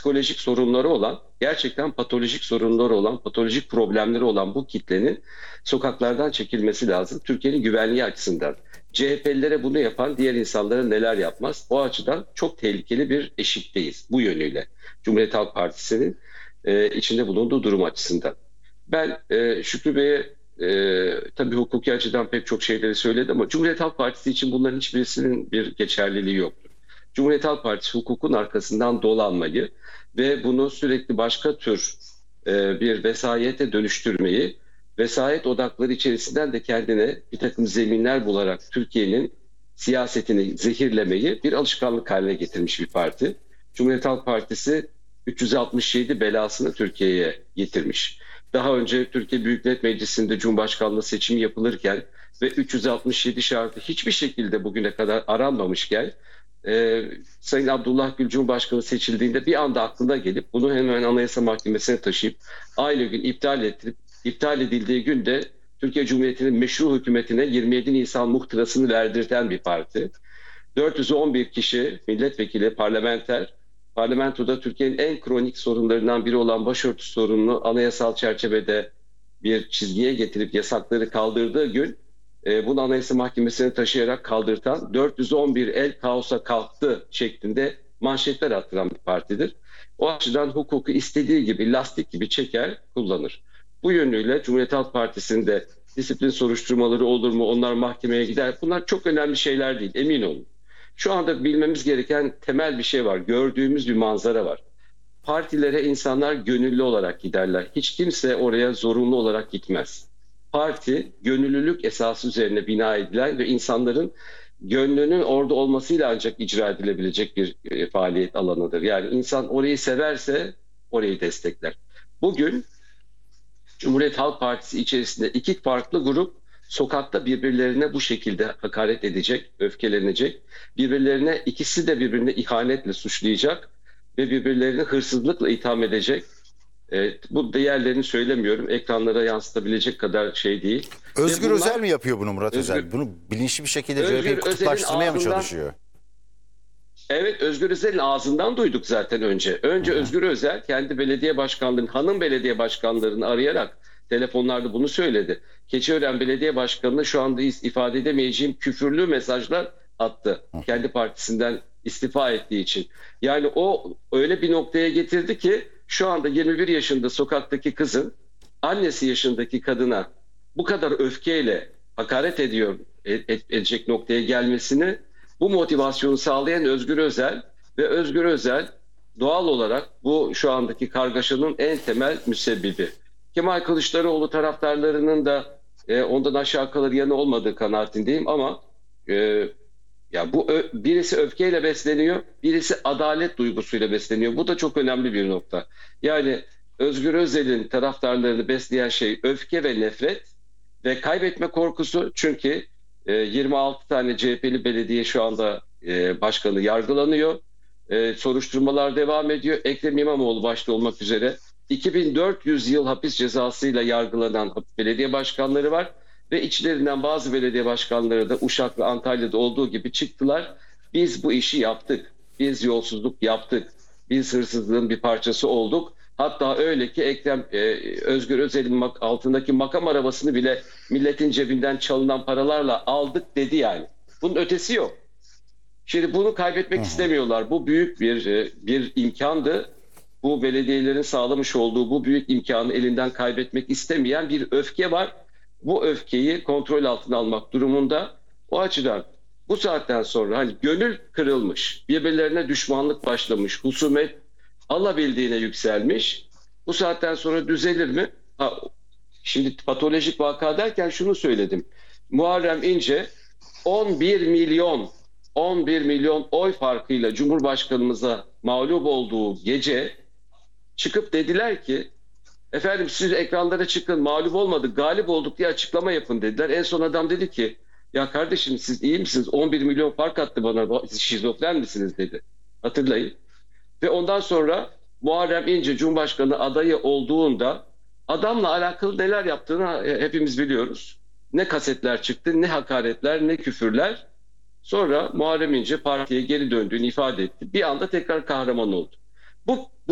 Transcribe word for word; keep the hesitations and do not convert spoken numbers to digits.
psikolojik sorunları olan, gerçekten patolojik sorunları olan, patolojik problemleri olan bu kitlenin sokaklardan çekilmesi lazım. Türkiye'nin güvenliği açısından. C H P'lilere bunu yapan diğer insanlara neler yapmaz? O açıdan çok tehlikeli bir eşikteyiz bu yönüyle. Cumhuriyet Halk Partisi'nin e, içinde bulunduğu durum açısından. Ben e, Şükrü Bey'e e, tabii hukuki açıdan pek çok şeyleri söyledi ama Cumhuriyet Halk Partisi için bunların hiçbirisinin bir geçerliliği yoktur. Cumhuriyet Halk Partisi hukukun arkasından dolanmayı ve bunu sürekli başka tür e, bir vesayete dönüştürmeyi, vesayet odakları içerisinden de kendine bir takım zeminler bularak Türkiye'nin siyasetini zehirlemeyi bir alışkanlık haline getirmiş bir parti. Cumhuriyet Halk Partisi üç yüz altmış yedi belasını Türkiye'ye getirmiş. Daha önce Türkiye Büyük Millet Meclisi'nde Cumhurbaşkanlığı seçimi yapılırken ve üç yüz altmış yedi şartı hiçbir şekilde bugüne kadar aranmamışken e, Sayın Abdullah Gül Cumhurbaşkanı seçildiğinde bir anda aklına gelip bunu hemen Anayasa Mahkemesi'ne taşıyıp aynı gün iptal ettirip iptal edildiği günde Türkiye Cumhuriyeti'nin meşru hükümetine yirmi yedi Nisan muhtırasını verdirten bir parti. dört yüz on bir kişi milletvekili, parlamenter, parlamentoda Türkiye'nin en kronik sorunlarından biri olan başörtüsü sorununu anayasal çerçevede bir çizgiye getirip yasakları kaldırdığı gün e, bunu Anayasa Mahkemesi'ne taşıyarak kaldırtan, dört yüz on bir el kaosa kalktı şeklinde manşetler attıran bir partidir. O açıdan hukuku istediği gibi, lastik gibi çeker, kullanır. Bu yönüyle Cumhuriyet Halk Partisi'nde disiplin soruşturmaları olur mu, onlar mahkemeye gider, bunlar çok önemli şeyler değil, emin olun. Şu anda bilmemiz gereken temel bir şey var, gördüğümüz bir manzara var. Partilere insanlar gönüllü olarak giderler. Hiç kimse oraya zorunlu olarak gitmez. Parti, gönüllülük esası üzerine bina edilen ve insanların gönlünün orada olmasıyla ancak icra edilebilecek bir e, faaliyet alanıdır. Yani insan orayı severse orayı destekler. Bugün Cumhuriyet Halk Partisi içerisinde iki farklı grup sokakta birbirlerine bu şekilde hakaret edecek, öfkelenecek. Birbirlerine, ikisi de birbirine ihanetle suçlayacak ve birbirlerini hırsızlıkla itham edecek. E, bu değerlerini söylemiyorum. Ekranlara yansıtabilecek kadar şey değil. Özgür Ve bunlar, Özel mi yapıyor bunu Murat Özgür, Özel? Bunu bilinçli bir şekilde C H P'yi Özgür kutuplaştırmaya mı Özel'in ağzından, çalışıyor? evet, Özgür Özel'in ağzından duyduk zaten önce. Önce Hı-hı. Özgür Özel kendi belediye başkanlarının, hanım belediye başkanlarını arayarak telefonlarda bunu söyledi. Keçiören Belediye Başkanı'na şu anda ifade edemeyeceğim küfürlü mesajlar attı. Hı. Kendi partisinden istifa ettiği için. Yani o öyle bir noktaya getirdi ki şu anda yirmi bir yaşında sokaktaki kızın annesi yaşındaki kadına bu kadar öfkeyle hakaret ediyor ed- edecek noktaya gelmesini, bu motivasyonu sağlayan Özgür Özel ve Özgür Özel doğal olarak bu şu andaki kargaşanın en temel müsebbibi. Kemal Kılıçdaroğlu taraftarlarının da e, ondan aşağı kalır yanı olmadığı kanaatindeyim ama e, ya bu ö, birisi öfkeyle besleniyor, birisi adalet duygusuyla besleniyor. Bu da çok önemli bir nokta. Yani Özgür Özel'in taraftarlarını besleyen şey öfke ve nefret ve kaybetme korkusu. Çünkü e, yirmi altı tane C H P'li belediye şu anda e, başkanı yargılanıyor. E, soruşturmalar devam ediyor. Ekrem İmamoğlu başta olmak üzere iki bin dört yüz yıl hapis cezasıyla yargılanan belediye başkanları var ve içlerinden bazı belediye başkanları da Uşak ve Antalya'da olduğu gibi çıktılar. Biz bu işi yaptık. Biz yolsuzluk yaptık. Biz hırsızlığın bir parçası olduk. Hatta öyle ki Ekrem e, Özgür Özel'in mak- altındaki makam arabasını bile milletin cebinden çalınan paralarla aldık dedi yani. Bunun ötesi yok. Şimdi bunu kaybetmek Hı-hı. istemiyorlar. Bu büyük bir e, bir imkandı. Bu belediyelerin sağlamış olduğu bu büyük imkanı elinden kaybetmek istemeyen bir öfke var. Bu öfkeyi kontrol altına almak durumunda. O açıdan bu saatten sonra hani gönül kırılmış, birbirlerine düşmanlık başlamış, husumet alabildiğine yükselmiş. Bu saatten sonra düzelir mi? Ha, şimdi patolojik vaka derken şunu söyledim. Muharrem İnce on bir milyon on bir milyon oy farkıyla Cumhurbaşkanımıza mağlup olduğu gece çıkıp dediler ki efendim siz ekranlara çıkın, mağlup olmadık, galip olduk diye açıklama yapın dediler. En son adam dedi ki ya kardeşim siz iyi misiniz? on bir milyon fark attı bana, siz şizofren misiniz dedi. Hatırlayın. Ve ondan sonra Muharrem İnce Cumhurbaşkanı adayı olduğunda adamla alakalı neler yaptığını hepimiz biliyoruz. Ne kasetler çıktı, ne hakaretler, ne küfürler. Sonra Muharrem İnce partiye geri döndüğünü ifade etti. Bir anda tekrar kahraman oldu. Bu, bu